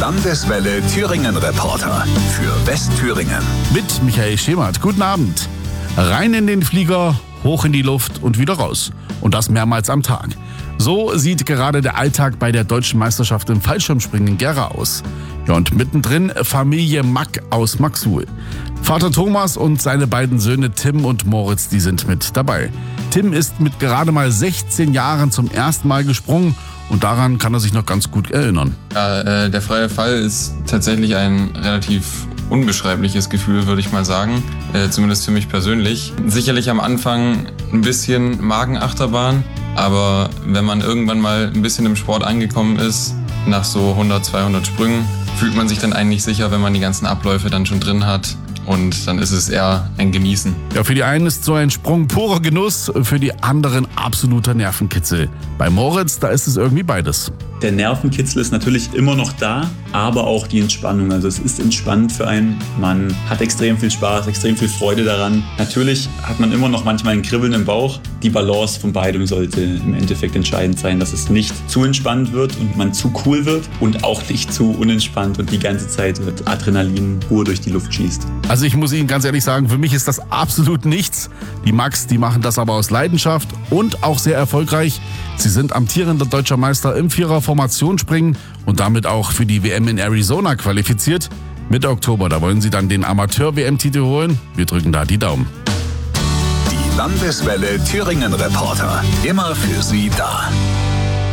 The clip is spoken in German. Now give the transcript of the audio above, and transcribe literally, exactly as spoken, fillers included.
Landeswelle Thüringen Reporter für Westthüringen. Mit Michael Schemert. Guten Abend. Rein in den Flieger, hoch in die Luft und wieder raus. Und das mehrmals am Tag. So sieht gerade der Alltag bei der deutschen Meisterschaft im Fallschirmspringen in Gera aus. Ja, und mittendrin Familie Mack aus Maxuhl. Vater Thomas und seine beiden Söhne Tim und Moritz, die sind mit dabei. Tim ist mit gerade mal sechzehn Jahren zum ersten Mal gesprungen und daran kann er sich noch ganz gut erinnern. Ja, äh, der freie Fall ist tatsächlich ein relativ unbeschreibliches Gefühl, würde ich mal sagen. Äh, zumindest für mich persönlich. Sicherlich am Anfang ein bisschen Magenachterbahn, aber wenn man irgendwann mal ein bisschen im Sport angekommen ist, nach so hundert, zweihundert Sprüngen, fühlt man sich dann eigentlich sicher, wenn man die ganzen Abläufe dann schon drin hat. Und dann ist es eher ein Genießen. Ja, für die einen ist so ein Sprung purer Genuss, für die anderen absoluter Nervenkitzel. Bei Moritz, da ist es irgendwie beides. Der Nervenkitzel ist natürlich immer noch da, aber auch die Entspannung. Also es ist entspannend für einen. Man hat extrem viel Spaß, extrem viel Freude daran. Natürlich hat man immer noch manchmal ein Kribbeln im Bauch. Die Balance von beidem sollte im Endeffekt entscheidend sein, dass es nicht zu entspannt wird und man zu cool wird und auch nicht zu unentspannt und die ganze Zeit wird Adrenalin pur durch die Luft schießt. Also ich muss Ihnen ganz ehrlich sagen, für mich ist das absolut nichts. Die Max, die machen das aber aus Leidenschaft und auch sehr erfolgreich. Sie sind amtierender deutscher Meister im Vierer-Formationsspringen und damit auch für die W M in Arizona qualifiziert. Mitte Oktober, da wollen sie dann den Amateur-W M-Titel holen. Wir drücken da die Daumen. Die Landeswelle Thüringen Reporter, immer für Sie da.